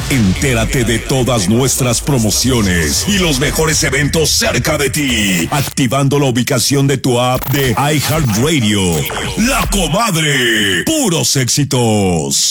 Entérate de todas nuestras promociones y los mejores eventos cerca de ti, activando la ubicación de tu app de iHeartRadio. La Comadre, puros éxitos.